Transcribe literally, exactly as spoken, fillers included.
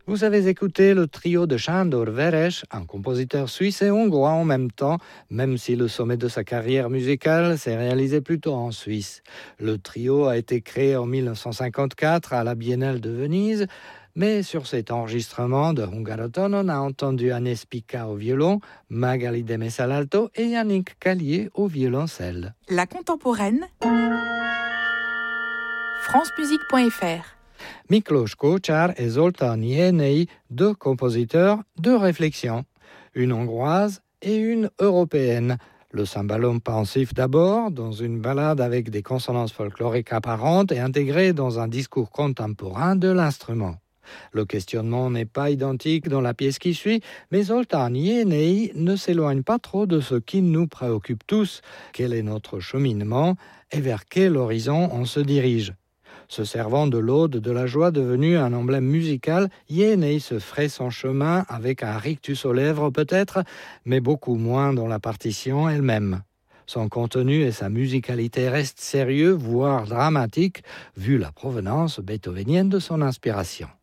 Vous avez écouté le trio de Sándor Veres, un compositeur suisse et hongrois en même temps, même si le sommet de sa carrière musicale s'est réalisé plutôt en Suisse. Le trio a été créé en dix-neuf cent cinquante-quatre à la Biennale de Venise, mais sur cet enregistrement de Hungaroton, on a entendu Agnès Pica au violon, Magali de Messa à l'alto et Yannick Callier au violoncelle. La contemporaine, francemusique point f r. Miklós Kócsár et Zoltán Jénei, deux compositeurs, deux réflexions, une hongroise et une européenne. Le cymbalum pensif d'abord, dans une ballade avec des consonances folkloriques apparentes et intégrées dans un discours contemporain de l'instrument. Le questionnement n'est pas identique dans la pièce qui suit, mais Zoltán Jénei ne s'éloigne pas trop de ce qui nous préoccupe tous, quel est notre cheminement et vers quel horizon on se dirige. Se servant de l'ode de la joie devenue un emblème musical, Jénei se ferait son chemin avec un rictus aux lèvres peut-être, mais beaucoup moins dans la partition elle-même. Son contenu et sa musicalité restent sérieux, voire dramatiques, vu la provenance beethovenienne de son inspiration.